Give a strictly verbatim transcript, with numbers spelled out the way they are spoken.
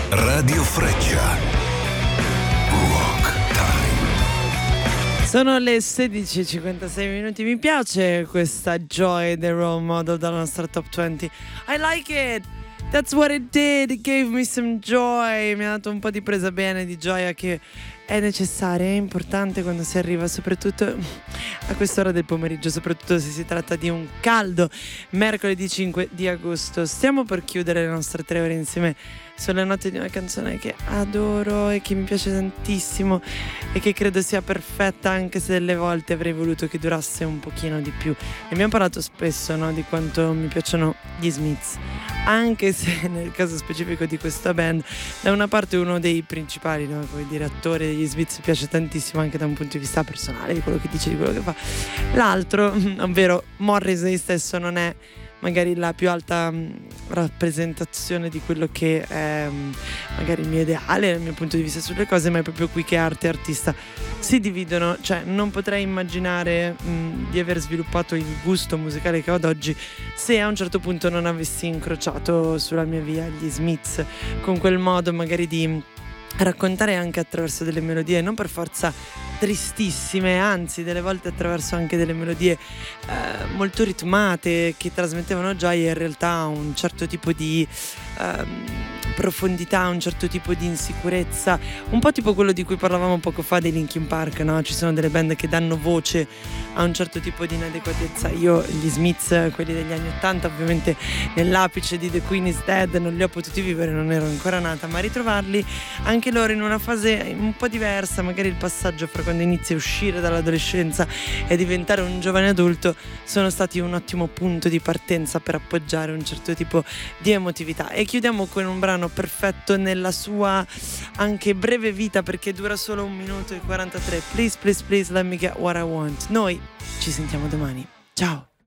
Radio Freccia. Rock Time. Sono le sedici e cinquantasei minuti. Mi piace questa Joy the Role Model dalla nostra Top venti. I like it. That's what it did. It gave me some joy. Mi ha dato un po' di presa bene, di gioia che è necessaria, è importante quando si arriva soprattutto a quest'ora del pomeriggio, soprattutto se si tratta di un caldo mercoledì cinque di agosto. Stiamo per chiudere le nostre tre ore insieme sulle note di una canzone che adoro e che mi piace tantissimo e che credo sia perfetta, anche se delle volte avrei voluto che durasse un pochino di più. E abbiamo parlato spesso, no, di quanto mi piacciono gli Smiths, anche se nel caso specifico di questa band, da una parte uno dei principali, no, come dire, attori degli Smiths, mi piace tantissimo anche da un punto di vista personale, di quello che dice, di quello che fa. L'altro, ovvero Morrissey stesso, non è magari la più alta mh, rappresentazione di quello che è mh, magari il mio ideale, il mio punto di vista sulle cose, ma è proprio qui che arte e artista si dividono. Cioè non potrei immaginare mh, di aver sviluppato il gusto musicale che ho ad oggi se a un certo punto non avessi incrociato sulla mia via gli Smiths, con quel modo magari di raccontare anche attraverso delle melodie non per forza tristissime, anzi delle volte attraverso anche delle melodie eh, molto ritmate che trasmettevano gioia e in realtà un certo tipo di ehm, profondità, un certo tipo di insicurezza, un po' tipo quello di cui parlavamo poco fa dei Linkin Park, no? Ci sono delle band che danno voce a un certo tipo di inadeguatezza. Io gli Smiths, quelli degli anni ottanta, ovviamente nell'apice di The Queen is Dead, non li ho potuti vivere, non ero ancora nata, ma ritrovarli anche loro in una fase un po' diversa, magari il passaggio fra quando inizi a uscire dall'adolescenza e diventare un giovane adulto, sono stati un ottimo punto di partenza per appoggiare un certo tipo di emotività. E chiudiamo con un brano perfetto nella sua anche breve vita, perché dura solo un minuto e quarantatré. Please, please, please let me get what I want. Noi ci sentiamo domani. Ciao.